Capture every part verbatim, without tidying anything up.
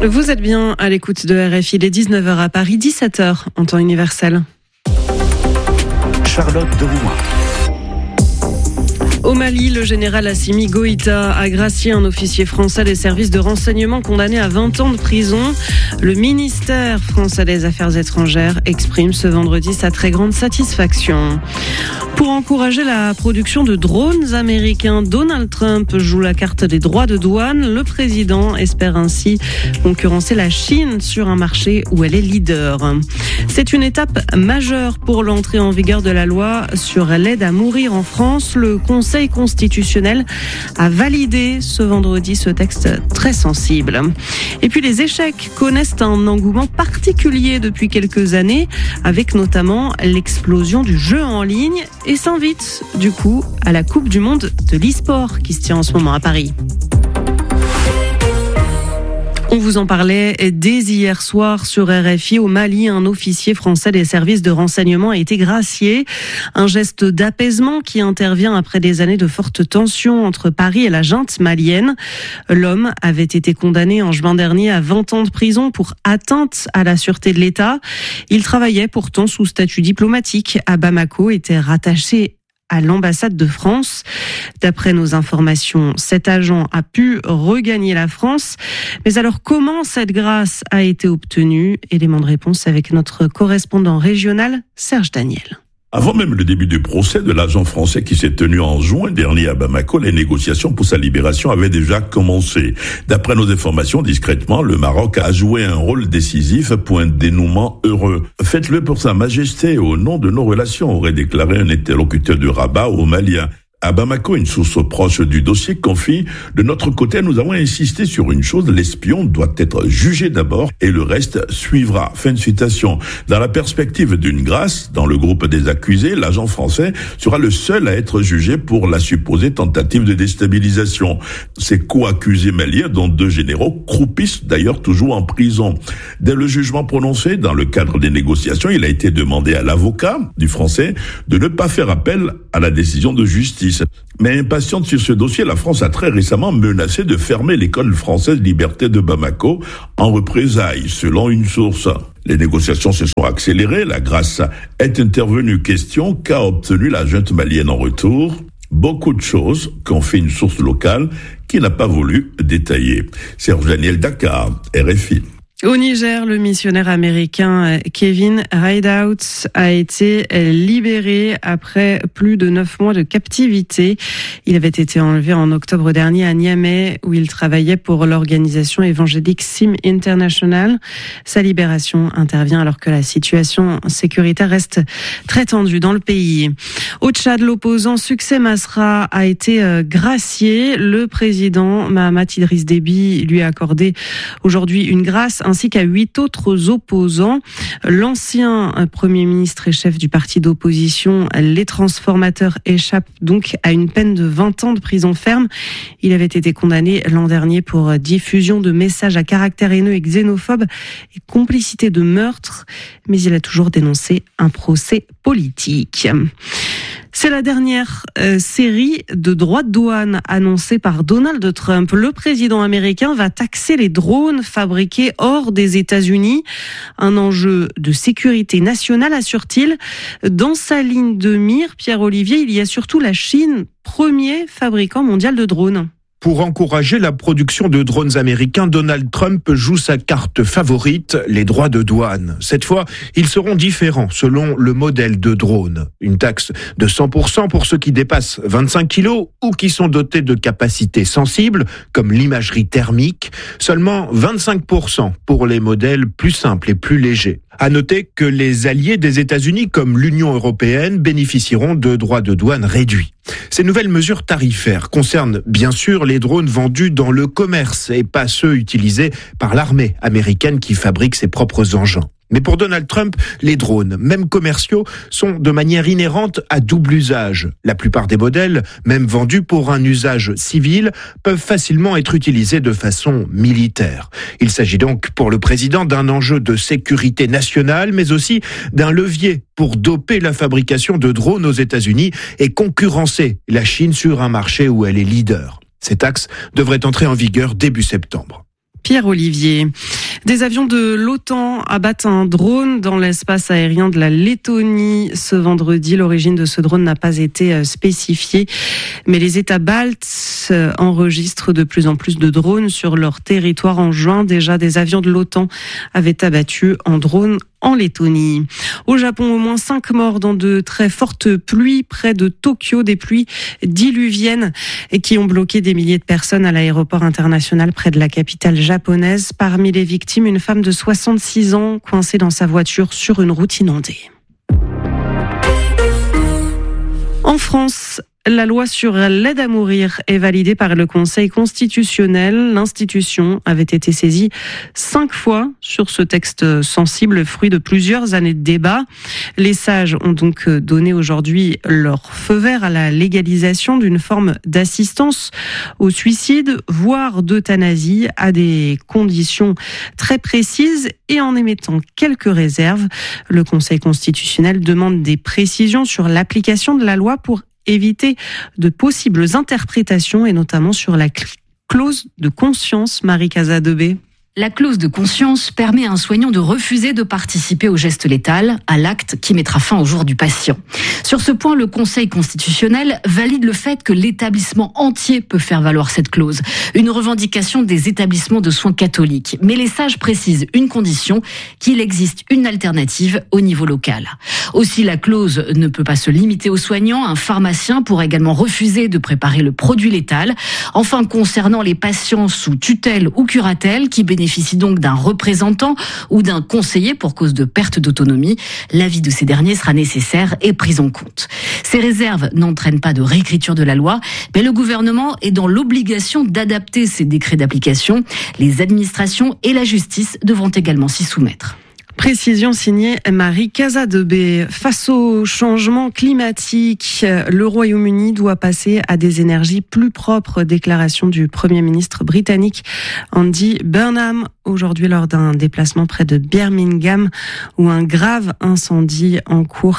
Vous êtes bien à l'écoute de R F I, il est dix-neuf heures à Paris, dix-sept heures en temps universel. Charlotte Drouin. Au Mali, le général Assimi Goïta a gracié un officier français des services de renseignement condamné à vingt ans de prison. Le ministère français des Affaires étrangères exprime ce vendredi sa très grande satisfaction. Pour encourager la production de drones américains, Donald Trump joue la carte des droits de douane. Le président espère ainsi concurrencer la Chine sur un marché où elle est leader. C'est une étape majeure pour l'entrée en vigueur de la loi sur l'aide à mourir en France. Le Conseil constitutionnel a validé ce vendredi ce texte très sensible. Et puis les échecs connaissent un engouement particulier depuis quelques années, avec notamment l'explosion du jeu en ligne, et s'invite du coup à la Coupe du Monde de l'e-sport qui se tient en ce moment à Paris. On vous en parlait dès hier soir sur R F I. Au Mali, un officier français des services de renseignement a été gracié. Un geste d'apaisement qui intervient après des années de fortes tensions entre Paris et la junte malienne. L'homme avait été condamné en juin dernier à vingt ans de prison pour atteinte à la sûreté de l'État. Il travaillait pourtant sous statut diplomatique à Bamako, était rattaché à l'ambassade de France. D'après nos informations, cet agent a pu regagner la France. Mais alors, comment cette grâce a été obtenue? Élément de réponse avec notre correspondant régional, Serge Daniel. Avant même le début du procès de l'agent français qui s'est tenu en juin dernier à Bamako, les négociations pour sa libération avaient déjà commencé. D'après nos informations, discrètement, le Maroc a joué un rôle décisif pour un dénouement heureux. Faites-le pour Sa Majesté au nom de nos relations, aurait déclaré un interlocuteur de Rabat aux Maliens. À Bamako, une source proche du dossier confie « De notre côté, nous avons insisté sur une chose, l'espion doit être jugé d'abord et le reste suivra. » Fin de citation. Dans la perspective d'une grâce, dans le groupe des accusés, l'agent français sera le seul à être jugé pour la supposée tentative de déstabilisation. Ses co-accusés maliens, dont deux généraux, croupissent d'ailleurs toujours en prison. Dès le jugement prononcé, dans le cadre des négociations, il a été demandé à l'avocat du français de ne pas faire appel à la décision de justice. Mais impatiente sur ce dossier, la France a très récemment menacé de fermer l'école française Liberté de Bamako en représailles, selon une source. Les négociations se sont accélérées, la grâce est intervenue. Question, qu'a obtenu la junte malienne en retour? Beaucoup de choses, confie une source locale qui n'a pas voulu détailler. Serge Daniel, Dakar, R F I. Au Niger, le missionnaire américain Kevin Rideout a été libéré après plus de neuf mois de captivité. Il avait été enlevé en octobre dernier à Niamey, où il travaillait pour l'organisation évangélique Sim International. Sa libération intervient alors que la situation sécuritaire reste très tendue dans le pays. Au Tchad, l'opposant Succès Masra a été gracié. Le président Mahamat Idriss Déby lui a accordé aujourd'hui une grâce ainsi qu'à huit autres opposants. L'ancien Premier ministre et chef du parti d'opposition, Les Transformateurs, échappe donc à une peine de vingt ans de prison ferme. Il avait été condamné l'an dernier pour diffusion de messages à caractère haineux et xénophobe et complicité de meurtre, mais il a toujours dénoncé un procès politique. C'est la dernière euh, série de droits de douane annoncée par Donald Trump. Le président américain va taxer les drones fabriqués hors des États-Unis. Un enjeu de sécurité nationale, assure-t-il. Dans sa ligne de mire, Pierre-Olivier, il y a surtout la Chine, premier fabricant mondial de drones. Pour encourager la production de drones américains, Donald Trump joue sa carte favorite, les droits de douane. Cette fois, ils seront différents selon le modèle de drone. Une taxe de cent pour cent pour ceux qui dépassent vingt-cinq kilos ou qui sont dotés de capacités sensibles, comme l'imagerie thermique. Seulement vingt-cinq pour cent pour les modèles plus simples et plus légers. À noter que les alliés des États-Unis, comme l'Union européenne, bénéficieront de droits de douane réduits. Ces nouvelles mesures tarifaires concernent bien sûr les drones vendus dans le commerce et pas ceux utilisés par l'armée américaine qui fabrique ses propres engins. Mais pour Donald Trump, les drones, même commerciaux, sont de manière inhérente à double usage. La plupart des modèles, même vendus pour un usage civil, peuvent facilement être utilisés de façon militaire. Il s'agit donc pour le président d'un enjeu de sécurité nationale, mais aussi d'un levier pour doper la fabrication de drones aux États-Unis et concurrencer la Chine sur un marché où elle est leader. Ces taxes devraient entrer en vigueur début septembre. Pierre-Olivier. Des avions de l'OTAN abattent un drone dans l'espace aérien de la Lettonie ce vendredi. L'origine de ce drone n'a pas été spécifiée, mais les États baltes enregistrent de plus en plus de drones sur leur territoire. En juin, déjà, des avions de l'OTAN avaient abattu un drone en Lettonie. Au Japon, au moins cinq morts dans de très fortes pluies près de Tokyo, des pluies diluviennes et qui ont bloqué des milliers de personnes à l'aéroport international près de la capitale japonaise. Parmi les victimes, une femme de soixante-six ans coincée dans sa voiture sur une route inondée. En France, la loi sur l'aide à mourir est validée par le Conseil constitutionnel. L'institution avait été saisie cinq fois sur ce texte sensible, fruit de plusieurs années de débat. Les sages ont donc donné aujourd'hui leur feu vert à la légalisation d'une forme d'assistance au suicide, voire d'euthanasie, à des conditions très précises et en émettant quelques réserves. Le Conseil constitutionnel demande des précisions sur l'application de la loi pour éviter de possibles interprétations et notamment sur la clause de conscience. Marie Casadebé. La clause de conscience permet à un soignant de refuser de participer au geste létal, à l'acte qui mettra fin au jour du patient. Sur ce point, le Conseil constitutionnel valide le fait que l'établissement entier peut faire valoir cette clause, une revendication des établissements de soins catholiques. Mais les sages précisent une condition, qu'il existe une alternative au niveau local. Aussi, la clause ne peut pas se limiter aux soignants. Un pharmacien pourra également refuser de préparer le produit létal. Enfin, concernant les patients sous tutelle ou curatelle qui bénéficient bénéficient donc d'un représentant ou d'un conseiller pour cause de perte d'autonomie. L'avis de ces derniers sera nécessaire et pris en compte. Ces réserves n'entraînent pas de réécriture de la loi, mais le gouvernement est dans l'obligation d'adapter ses décrets d'application. Les administrations et la justice devront également s'y soumettre. Précision signée Marie Casadebé. Face au changement climatique, le Royaume-Uni doit passer à des énergies plus propres. Déclaration du Premier ministre britannique Andy Burnham aujourd'hui lors d'un déplacement près de Birmingham où un grave incendie en cours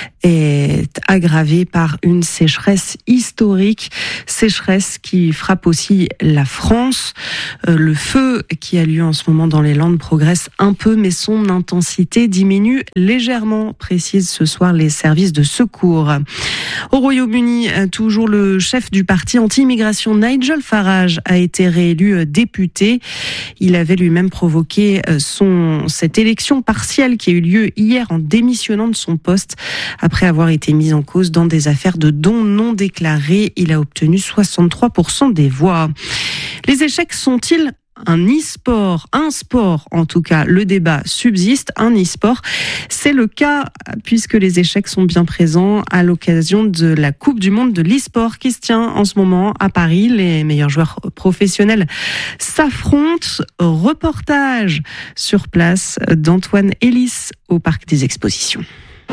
est aggravé par une sécheresse historique. Sécheresse qui frappe aussi la France. Le feu qui a lieu en ce moment dans les Landes progresse un peu, mais son intensité diminue légèrement, précisent ce soir les services de secours. Au Royaume-Uni, toujours le chef du parti anti-immigration Nigel Farage a été réélu député. Il avait lui-même provoqué son, cette élection partielle qui a eu lieu hier en démissionnant de son poste après avoir été mis en cause dans des affaires de dons non déclarés. Il a obtenu soixante-trois pour cent des voix. Les échecs sont-ils un e-sport, un sport en tout cas, le débat subsiste, un e-sport, c'est le cas puisque les échecs sont bien présents à l'occasion de la Coupe du Monde de l'e-sport qui se tient en ce moment à Paris. Les meilleurs joueurs professionnels s'affrontent. Reportage sur place d'Antoine Ellis au Parc des Expositions.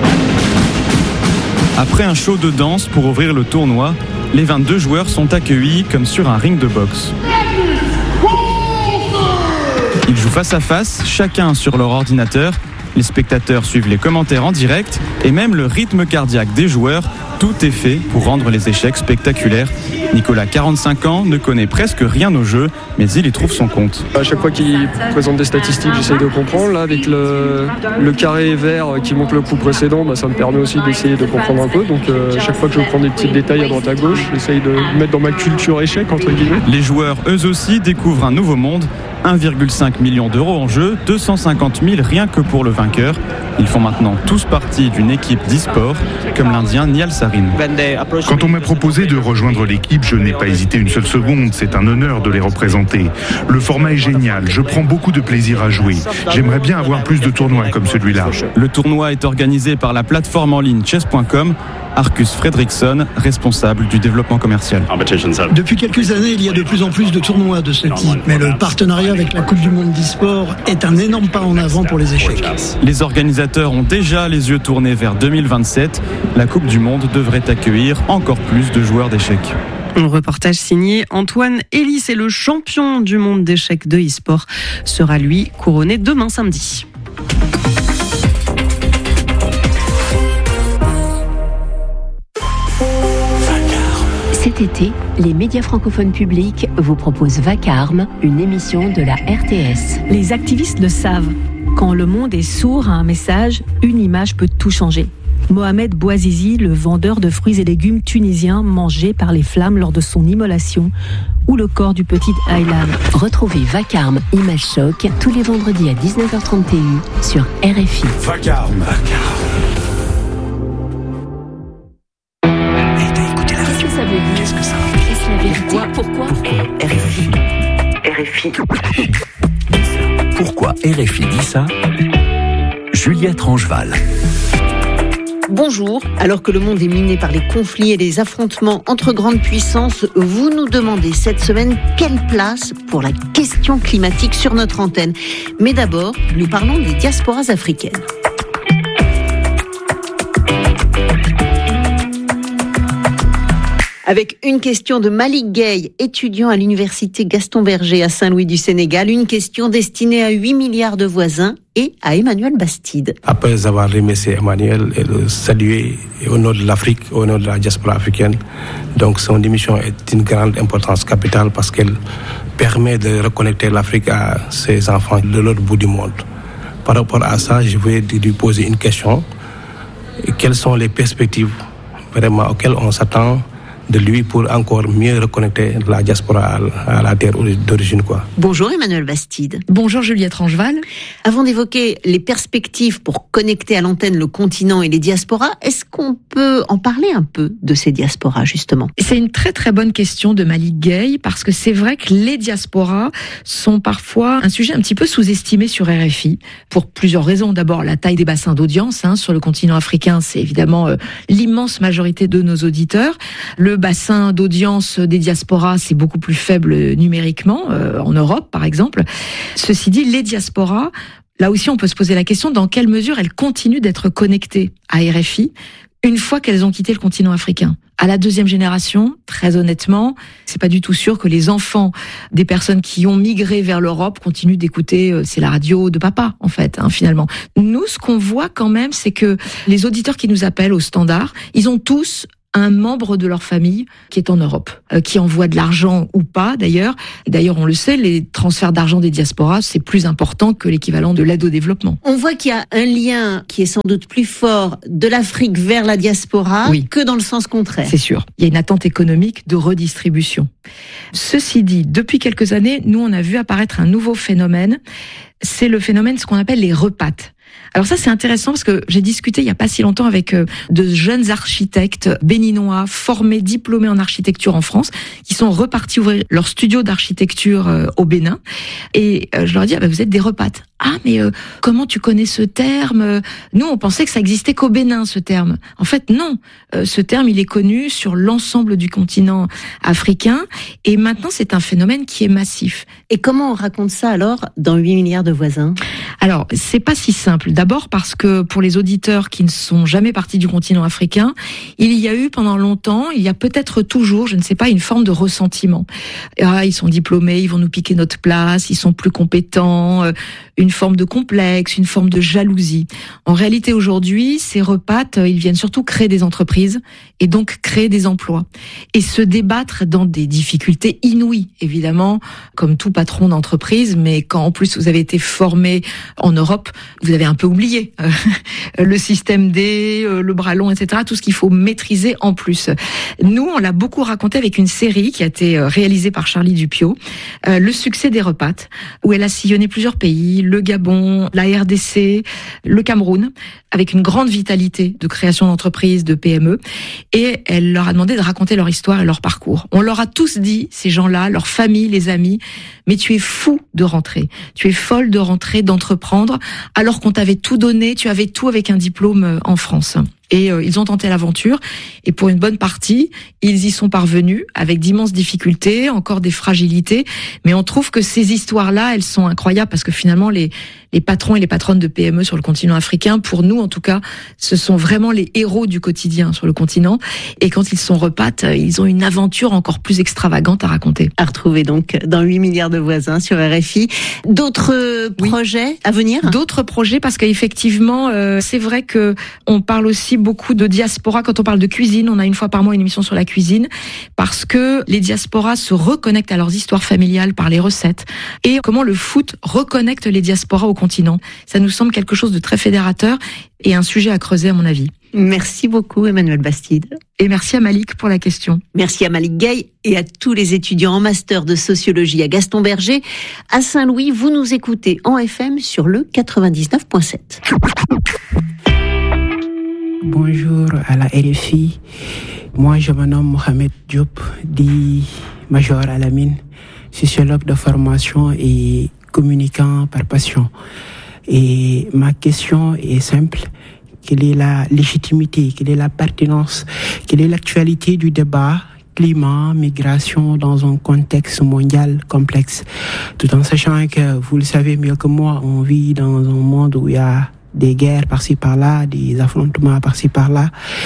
Après un show de danse pour ouvrir le tournoi, les vingt-deux joueurs sont accueillis comme sur un ring de boxe. Ils jouent face à face, chacun sur leur ordinateur. Les spectateurs suivent les commentaires en direct et même le rythme cardiaque des joueurs. Tout est fait pour rendre les échecs spectaculaires. Nicolas, quarante-cinq ans, ne connaît presque rien au jeu, mais il y trouve son compte. À chaque fois qu'il présente des statistiques, j'essaye de comprendre. Là, avec le, le carré vert qui montre le coup précédent, bah, ça me permet aussi d'essayer de comprendre un peu. Donc, euh, chaque fois que je prends des petits détails à droite à gauche, j'essaye de mettre dans ma culture échec, entre guillemets. Les joueurs, eux aussi, découvrent un nouveau monde. un virgule cinq million d'euros en jeu, deux cent cinquante mille rien que pour le vainqueur. Ils font maintenant tous partie d'une équipe d'e-sport, comme l'Indien Niall Sarin. Quand on m'a proposé de rejoindre l'équipe, je n'ai pas hésité une seule seconde. C'est un honneur de les représenter. Le format est génial. Je prends beaucoup de plaisir à jouer. J'aimerais bien avoir plus de tournois comme celui-là. Le tournoi est organisé par la plateforme en ligne chess point com. Arcus Fredriksson, responsable du développement commercial. Depuis quelques années, il y a de plus en plus de tournois de ce type, mais le partenariat avec la Coupe du Monde d'e-sport est un énorme pas en avant pour les échecs. Les organisateurs ont déjà les yeux tournés vers deux mille vingt-sept. La Coupe du Monde devrait accueillir encore plus de joueurs d'échecs. Un reportage signé Antoine Ellis, et le champion du monde d'échecs de e-sport sera lui couronné demain samedi. C'est Cet été, les médias francophones publics vous proposent Vacarme, une émission de la R T S. Les activistes le savent. Quand le monde est sourd à un message, une image peut tout changer. Mohamed Bouazizi, le vendeur de fruits et légumes tunisien mangé par les flammes lors de son immolation, ou le corps du petit Aylan. Retrouvez Vacarme, Image Choc, tous les vendredis à dix-neuf heures trente T U sur R F I. Vacarme. Vacarme. Qu'est-ce que ça veut dire ? Qu'est-ce que ça veut dire ? Est-ce la vérité ? Pourquoi ? Pourquoi R F I. R F I. Pourquoi R F I dit ça ? Juliette Rangeval. Bonjour. Alors que le monde est miné par les conflits et les affrontements entre grandes puissances, vous nous demandez cette semaine quelle place pour la question climatique sur notre antenne. Mais d'abord, nous parlons des diasporas africaines. Avec une question de Malik Gueye, étudiant à l'université Gaston Berger à Saint-Louis du Sénégal, une question destinée à huit milliards de voisins et à Emmanuel Bastide. Après avoir remercié Emmanuel et le saluer au nom de l'Afrique, au nom de la diaspora africaine, donc son émission est d'une grande importance capitale parce qu'elle permet de reconnecter l'Afrique à ses enfants de l'autre bout du monde. Par rapport à ça, je vais lui poser une question. Quelles sont les perspectives vraiment auxquelles on s'attend de lui pour encore mieux reconnecter la diaspora à la terre d'origine, quoi. Bonjour Emmanuel Bastide. Bonjour Juliette Rangeval. Avant d'évoquer les perspectives pour connecter à l'antenne le continent et les diasporas, est-ce qu'on peut en parler un peu de ces diasporas, justement ? C'est une très très bonne question de Malik Gueye, parce que c'est vrai que les diasporas sont parfois un sujet un petit peu sous-estimé sur R F I, pour plusieurs raisons. D'abord, la taille des bassins d'audience, hein, sur le continent africain, c'est évidemment euh, l'immense majorité de nos auditeurs. Le bassin d'audience des diasporas, c'est beaucoup plus faible numériquement, euh, en Europe par exemple. Ceci dit, les diasporas, là aussi on peut se poser la question dans quelle mesure elles continuent d'être connectées à R F I une fois qu'elles ont quitté le continent africain. À la deuxième génération, très honnêtement, c'est pas du tout sûr que les enfants des personnes qui ont migré vers l'Europe continuent d'écouter, euh, c'est la radio de papa, en fait, hein, finalement. Nous, ce qu'on voit quand même, c'est que les auditeurs qui nous appellent au standard, ils ont tous un membre de leur famille qui est en Europe, euh, qui envoie de l'argent ou pas d'ailleurs. D'ailleurs, on le sait, les transferts d'argent des diasporas, c'est plus important que l'équivalent de l'aide au développement. On voit qu'il y a un lien qui est sans doute plus fort de l'Afrique vers la diaspora oui. que dans le sens contraire. C'est sûr. Il y a une attente économique de redistribution. Ceci dit, depuis quelques années, nous, on a vu apparaître un nouveau phénomène. C'est le phénomène, ce qu'on appelle les repates. Alors ça, c'est intéressant parce que j'ai discuté il y a pas si longtemps avec euh, de jeunes architectes béninois formés, diplômés en architecture en France, qui sont repartis ouvrir leur studio d'architecture euh, au Bénin. Et euh, je leur dis, ah, bah, vous êtes des repates. Ah, mais euh, comment tu connais ce terme ? Nous, on pensait que ça existait qu'au Bénin, ce terme. En fait, non. Euh, ce terme, il est connu sur l'ensemble du continent africain. Et maintenant, c'est un phénomène qui est massif. Et comment on raconte ça alors dans huit milliards de voisins ? Alors, c'est pas si simple. D'abord parce que pour les auditeurs qui ne sont jamais partis du continent africain, il y a eu pendant longtemps, il y a peut-être toujours, je ne sais pas, une forme de ressentiment. Ah, ils sont diplômés, ils vont nous piquer notre place, ils sont plus compétents, une forme de complexe, une forme de jalousie. En réalité, aujourd'hui, ces repates, ils viennent surtout créer des entreprises et donc créer des emplois. Et se débattre dans des difficultés inouïes, évidemment, comme tout patron d'entreprise, mais quand en plus vous avez été formé en Europe, vous avez un peu oublié euh, le système D, euh, le bras long, et cetera, tout ce qu'il faut maîtriser en plus. Nous, on l'a beaucoup raconté avec une série qui a été réalisée par Charlie Dupio, euh, le succès des repates, où elle a sillonné plusieurs pays, le Gabon, la R D C, le Cameroun, avec une grande vitalité de création d'entreprises, de P M E, et elle leur a demandé de raconter leur histoire et leur parcours. On leur a tous dit, ces gens-là, leurs familles, les amis, mais tu es fou de rentrer, tu es folle de rentrer, d'entreprendre, alors qu'on t'avait tout donné, tu avais tout avec un diplôme en France. Et euh, ils ont tenté l'aventure, et pour une bonne partie, ils y sont parvenus, avec d'immenses difficultés, encore des fragilités, mais on trouve que ces histoires-là, elles sont incroyables, parce que finalement, les, les patrons et les patronnes de P M E sur le continent africain, pour nous en tout cas, ce sont vraiment les héros du quotidien sur le continent, et quand ils sont repates, ils ont une aventure encore plus extravagante à raconter. À retrouver donc dans huit milliards de voisins sur R F I. D'autres oui. projets à venir ? D'autres projets, parce qu'effectivement, euh, c'est vrai que on parle aussi beaucoup de diaspora. Quand on parle de cuisine, on a une fois par mois une émission sur la cuisine, parce que les diasporas se reconnectent à leurs histoires familiales par les recettes, et comment le foot reconnecte les diasporas au continent. Ça nous semble quelque chose de très fédérateur et un sujet à creuser à mon avis. Merci beaucoup Emmanuelle Bastide. Et merci à Malik pour la question. Merci à Malik Gay et à tous les étudiants en master de sociologie à Gaston Berger. À Saint-Louis, vous nous écoutez en F M sur le quatre-vingt-dix-neuf virgule sept. Bonjour à la R F I. Moi, je me nomme Mohamed Diop, dit Major Alamine, sociologue de formation et communicant par passion. Et ma question est simple. Quelle est la légitimité, quelle est la pertinence, quelle est l'actualité du débat climat, migration dans un contexte mondial complexe, tout en sachant que, vous le savez mieux que moi, on vit dans un monde où il y a des guerres par-ci par-là, des affrontements par-ci par-là,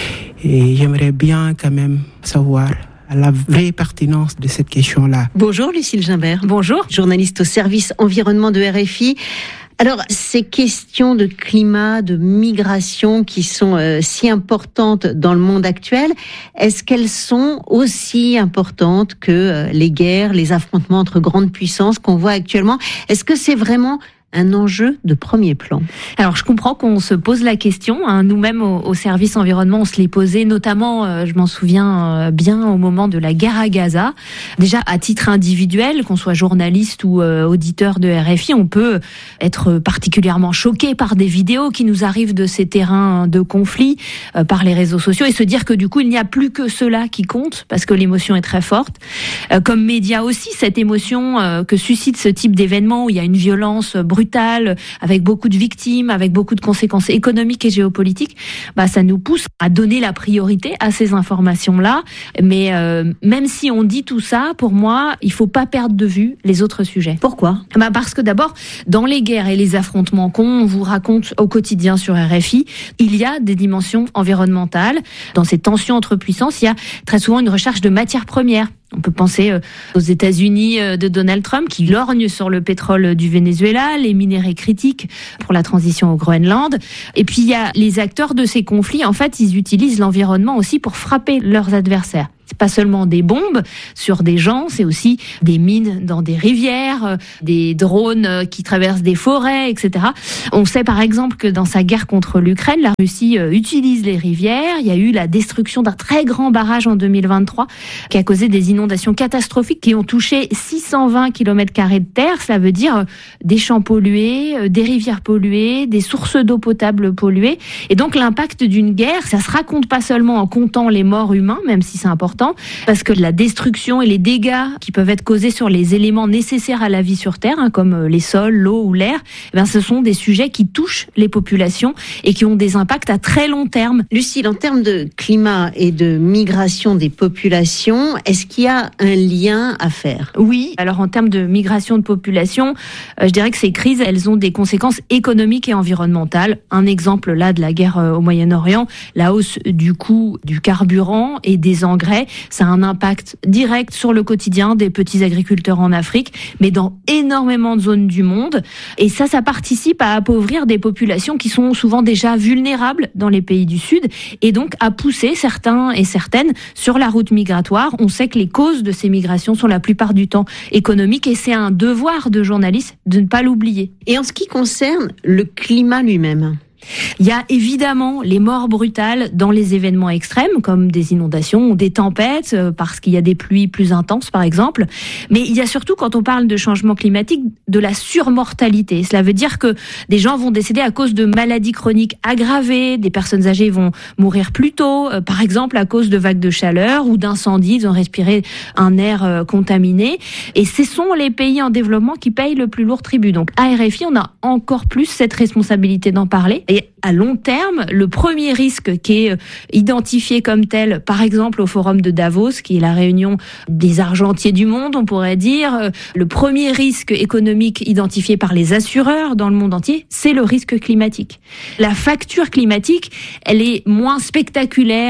et j'aimerais bien quand même savoir la vraie pertinence de cette question-là. Bonjour Lucille Gimbert. Bonjour. Journaliste au service environnement de R F I. Alors, ces questions de climat, de migration qui sont euh, si importantes dans le monde actuel, est-ce qu'elles sont aussi importantes que euh, les guerres, les affrontements entre grandes puissances qu'on voit actuellement? Est-ce que c'est vraiment un enjeu de premier plan? Alors, je comprends qu'on se pose la question. Hein. Nous-mêmes, au, au service environnement, on se l'est posé, notamment, euh, je m'en souviens euh, bien, au moment de la guerre à Gaza. Déjà, à titre individuel, qu'on soit journaliste ou euh, auditeur de R F I, on peut être particulièrement choqué par des vidéos qui nous arrivent de ces terrains de conflit euh, par les réseaux sociaux et se dire que du coup, il n'y a plus que cela qui compte, parce que l'émotion est très forte. Euh, comme média aussi, cette émotion euh, que suscite ce type d'événement où il y a une violence brutale, avec beaucoup de victimes, avec beaucoup de conséquences économiques et géopolitiques, bah ça nous pousse à donner la priorité à ces informations-là. Mais euh, même si on dit tout ça, pour moi, il faut pas perdre de vue les autres sujets. Pourquoi ? Bah parce que d'abord, dans les guerres et les affrontements qu'on vous raconte au quotidien sur R F I, il y a des dimensions environnementales. Dans ces tensions entre puissances, il y a très souvent une recherche de matières premières. On peut penser aux États-Unis de Donald Trump qui lorgnent sur le pétrole du Venezuela, les minéraux critiques pour la transition au Groenland. Et puis il y a les acteurs de ces conflits, en fait, ils utilisent l'environnement aussi pour frapper leurs adversaires. C'est pas seulement des bombes sur des gens, c'est aussi des mines dans des rivières, des drones qui traversent des forêts, et cetera. On sait par exemple que dans sa guerre contre l'Ukraine, la Russie utilise les rivières. Il y a eu la destruction d'un très grand barrage en deux mille vingt-trois qui a causé des inondations catastrophiques qui ont touché six cent vingt kilomètres carrés de terre. Cela veut dire des champs pollués, des rivières polluées, des sources d'eau potable polluées. Et donc l'impact d'une guerre, ça se raconte pas seulement en comptant les morts humains, même si c'est important, parce que la destruction et les dégâts qui peuvent être causés sur les éléments nécessaires à la vie sur Terre, hein, comme les sols, l'eau ou l'air, eh ben, ce sont des sujets qui touchent les populations et qui ont des impacts à très long terme. Lucille, en termes de climat et de migration des populations, est-ce qu'il y a un lien à faire ? Oui, alors en termes de migration de population, euh, je dirais que ces crises, elles ont des conséquences économiques et environnementales. Un exemple là de la guerre au Moyen-Orient, la hausse du coût du carburant et des engrais, ça a un impact direct sur le quotidien des petits agriculteurs en Afrique, mais dans énormément de zones du monde. Et ça, ça participe à appauvrir des populations qui sont souvent déjà vulnérables dans les pays du Sud, et donc à pousser certains et certaines sur la route migratoire. On sait que les causes de ces migrations sont la plupart du temps économiques, et c'est un devoir de journaliste de ne pas l'oublier. Et en ce qui concerne le climat lui-même ? Il y a évidemment les morts brutales dans les événements extrêmes, comme des inondations ou des tempêtes, parce qu'il y a des pluies plus intenses, par exemple. Mais il y a surtout, quand on parle de changement climatique, de la surmortalité. Cela veut dire que des gens vont décéder à cause de maladies chroniques aggravées, des personnes âgées vont mourir plus tôt, par exemple à cause de vagues de chaleur ou d'incendies, ils ont respiré un air contaminé. Et ce sont les pays en développement qui payent le plus lourd tribut. Donc à R F I, on a encore plus cette responsabilité d'en parler. Et à long terme, le premier risque qui est identifié comme tel, par exemple au Forum de Davos, qui est la réunion des argentiers du monde, on pourrait dire, le premier risque économique identifié par les assureurs dans le monde entier, c'est le risque climatique. La facture climatique, elle est moins spectaculaire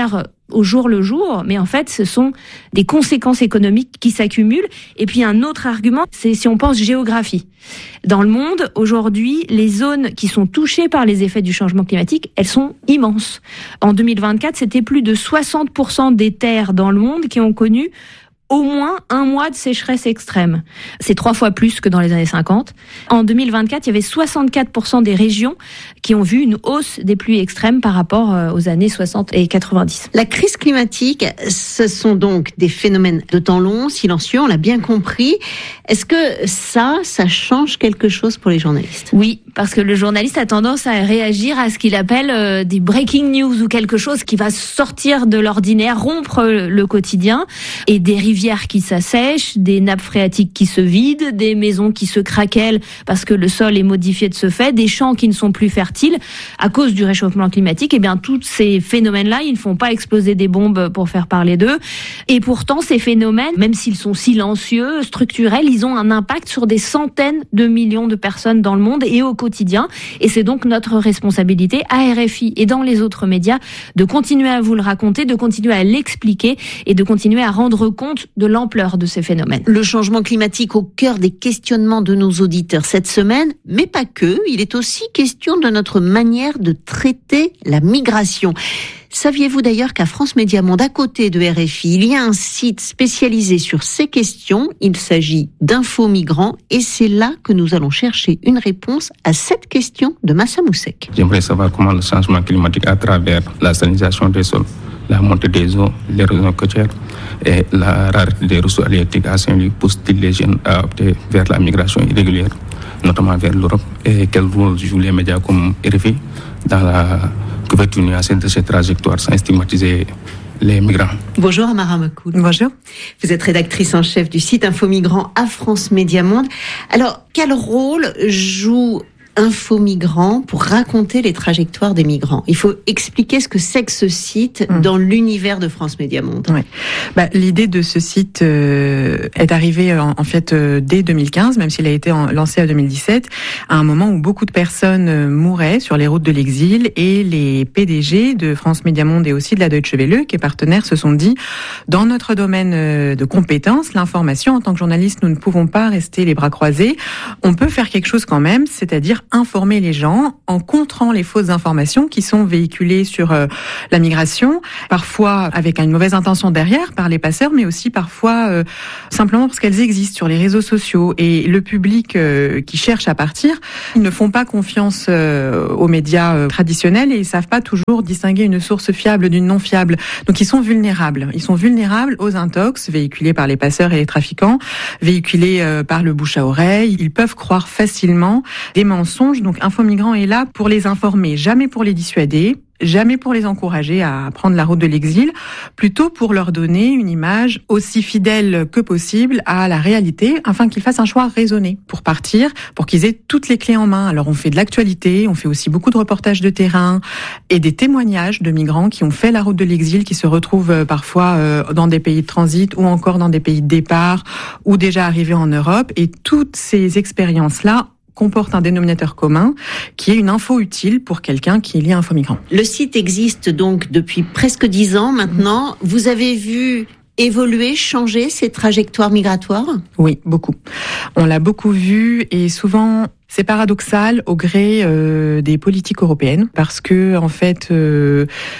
au jour le jour, mais en fait, ce sont des conséquences économiques qui s'accumulent. Et puis un autre argument, c'est si on pense géographie. Dans le monde, aujourd'hui, les zones qui sont touchées par les effets du changement climatique, elles sont immenses. En deux mille vingt-quatre, c'était plus de soixante pour cent des terres dans le monde qui ont connu au moins un mois de sécheresse extrême. C'est trois fois plus que dans les années cinquante. En deux mille vingt-quatre, il y avait soixante-quatre pour cent des régions qui ont vu une hausse des pluies extrêmes par rapport aux années soixante et quatre-vingt-dix. La crise climatique, ce sont donc des phénomènes de temps long, silencieux, on l'a bien compris. Est-ce que ça, ça change quelque chose pour les journalistes ? Oui, parce que le journaliste a tendance à réagir à ce qu'il appelle euh, des breaking news ou quelque chose qui va sortir de l'ordinaire, rompre le quotidien, et des rivières qui s'assèchent, des nappes phréatiques qui se vident, des maisons qui se craquellent parce que le sol est modifié de ce fait, des champs qui ne sont plus fertiles à cause du réchauffement climatique. Et bien, tous ces phénomènes-là, ils ne font pas exploser des bombes pour faire parler d'eux. Et pourtant, ces phénomènes, même s'ils sont silencieux, structurels, ils ont un impact sur des centaines de millions de personnes dans le monde et au quotidien. Et c'est donc notre responsabilité à R F I et dans les autres médias de continuer à vous le raconter, de continuer à l'expliquer et de continuer à rendre compte de l'ampleur de ces phénomènes. Le changement climatique au cœur des questionnements de nos auditeurs cette semaine, mais pas que, il est aussi question de notre manière de traiter la migration. Saviez-vous d'ailleurs qu'à France Média Monde, à côté de R F I, il y a un site spécialisé sur ces questions. Il s'agit d'Info Migrants et c'est là que nous allons chercher une réponse à cette question de Massa Moussek. J'aimerais savoir comment le changement climatique à travers la salinisation des sols, la montée des eaux, l'érosion côtière et la rareté des ressources halieutiques à Saint-Louis pousse-t-il les jeunes à opter vers la migration irrégulière, notamment vers l'Europe, et quel rôle jouent les médias comme R F I dans la couverture nuancée de ces trajectoires sans stigmatiser les migrants. Bonjour Amara Makoul. Bonjour. Vous êtes rédactrice en chef du site Info Migrants à France Média Monde. Alors, quel rôle joue Info Migrants pour raconter les trajectoires des migrants? Il faut expliquer ce que c'est que ce site mmh. dans l'univers de France Média Monde. Ouais. Bah, l'idée de ce site euh, est arrivée en, en fait euh, dès deux mille quinze, même s'il a été en, lancé en deux mille dix-sept, à un moment où beaucoup de personnes euh, mouraient sur les routes de l'exil et les P D G de France Média Monde et aussi de la Deutsche Welle, qui est partenaire, se sont dit dans notre domaine euh, de compétences, l'information, en tant que journaliste, nous ne pouvons pas rester les bras croisés. On peut faire quelque chose quand même, c'est-à-dire informer les gens en contrant les fausses informations qui sont véhiculées sur euh, la migration, parfois avec une mauvaise intention derrière par les passeurs, mais aussi parfois euh, simplement parce qu'elles existent sur les réseaux sociaux. Et le public euh, qui cherche à partir, ils ne font pas confiance euh, aux médias euh, traditionnels et ils savent pas toujours distinguer une source fiable d'une non fiable. Donc ils sont vulnérables. Ils sont vulnérables aux intox véhiculés par les passeurs et les trafiquants, véhiculés euh, par le bouche à oreille. Ils peuvent croire facilement des mensonges. Donc Info Migrants est là pour les informer, jamais pour les dissuader, jamais pour les encourager à prendre la route de l'exil, plutôt pour leur donner une image aussi fidèle que possible à la réalité, afin qu'ils fassent un choix raisonné pour partir, pour qu'ils aient toutes les clés en main. Alors on fait de l'actualité, on fait aussi beaucoup de reportages de terrain et des témoignages de migrants qui ont fait la route de l'exil, qui se retrouvent parfois dans des pays de transit ou encore dans des pays de départ ou déjà arrivés en Europe. Et toutes ces expériences-là comporte un dénominateur commun qui est une info utile pour quelqu'un qui lit Info Migrants. Le site existe donc depuis presque dix ans maintenant. Vous avez vu évoluer, changer ces trajectoires migratoires ? Oui, beaucoup. On l'a beaucoup vu et souvent c'est paradoxal au gré euh, des politiques européennes parce que en fait euh,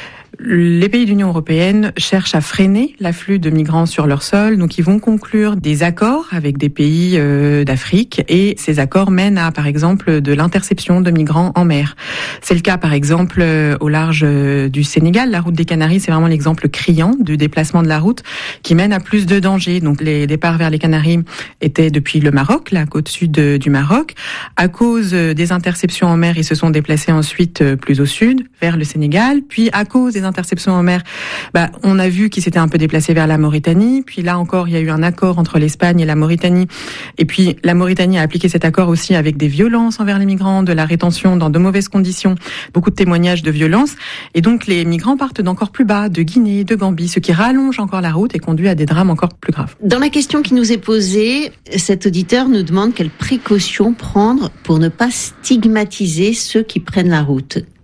les pays de l'Union européenne cherchent à freiner l'afflux de migrants sur leur sol, donc ils vont conclure des accords avec des pays euh, d'Afrique et ces accords mènent à, par exemple, de l'interception de migrants en mer. C'est le cas, par exemple, euh, au large euh, du Sénégal. La route des Canaries, c'est vraiment l'exemple criant du déplacement de la route qui mène à plus de dangers. Donc les départs vers les Canaries étaient depuis le Maroc, la côte sud de, du Maroc. À cause des interceptions en mer, ils se sont déplacés ensuite euh, plus au sud, vers le Sénégal, puis à cause des interceptions en mer, bah, on a vu qu'ils s'étaient un peu déplacés vers la Mauritanie. Puis là encore, il y a eu un accord entre l'Espagne et la Mauritanie. Et puis la Mauritanie a appliqué cet accord aussi avec des violences envers les migrants, de la rétention dans de mauvaises conditions, beaucoup de témoignages de violences. Et donc les migrants partent d'encore plus bas, de Guinée, de Gambie, ce qui rallonge encore la route et conduit à des drames encore plus graves. Dans la question qui nous est posée, cet auditeur nous demande quelles précautions prendre pour ne pas stigmatiser ceux qui prennent la route.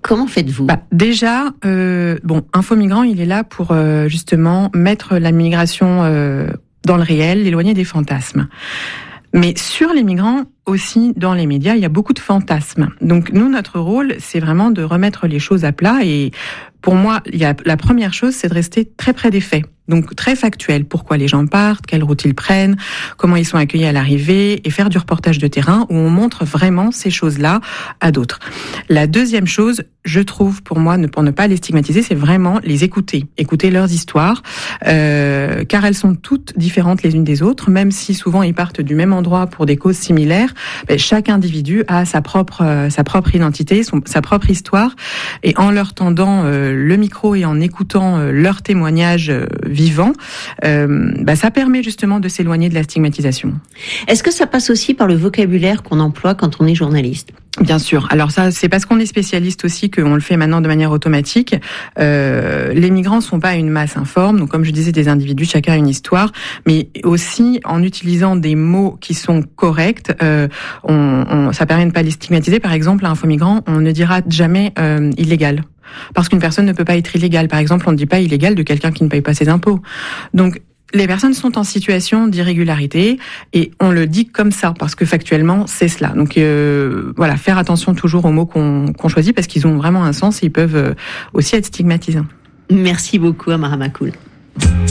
Comment faites-vous ? Bah, déjà, euh, bon, Info Migrants, il est là pour euh, justement mettre la migration euh, dans le réel, l'éloigner des fantasmes. Mais sur les migrants, aussi dans les médias, il y a beaucoup de fantasmes. Donc nous, notre rôle, c'est vraiment de remettre les choses à plat. Et pour moi, il y a, la première chose, c'est de rester très près des faits. Donc très factuel, pourquoi les gens partent, quelle route ils prennent, comment ils sont accueillis à l'arrivée, et faire du reportage de terrain où on montre vraiment ces choses-là à d'autres. La deuxième chose, je trouve, pour moi, pour ne pas les stigmatiser, c'est vraiment les écouter, écouter leurs histoires, euh, car elles sont toutes différentes les unes des autres, même si souvent ils partent du même endroit pour des causes similaires. Ben, chaque individu a sa propre euh, sa propre identité, son, sa propre histoire, et en leur tendant euh, le micro et en écoutant euh, leurs témoignages euh, vivants, euh, bah, ça permet justement de s'éloigner de la stigmatisation. Est-ce que ça passe aussi par le vocabulaire qu'on emploie quand on est journaliste ? Bien sûr. Alors ça, c'est parce qu'on est spécialiste aussi qu'on le fait maintenant de manière automatique. Euh, les migrants sont pas une masse informe, donc comme je disais, des individus, chacun a une histoire, mais aussi en utilisant des mots qui sont corrects, euh, on, on, ça permet de ne pas les stigmatiser. Par exemple, à Info Migrants, on ne dira jamais euh, illégal. Parce qu'une personne ne peut pas être illégale. Par exemple, on ne dit pas illégal de quelqu'un qui ne paye pas ses impôts. Donc, les personnes sont en situation d'irrégularité et on le dit comme ça parce que factuellement, c'est cela. Donc, euh, voilà, faire attention toujours aux mots qu'on, qu'on choisit parce qu'ils ont vraiment un sens et ils peuvent aussi être stigmatisants. Merci beaucoup, Amara Makoul.